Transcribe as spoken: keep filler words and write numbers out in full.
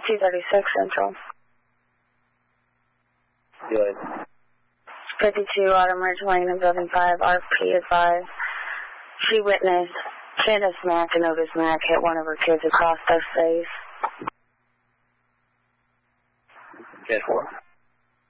two thirty-six Central. Good. fifty-two Autumn Ridge Lane in Building five, R P advised. She witnessed Candace Mack and Otis Mack hit one of her kids across their face. Ten four.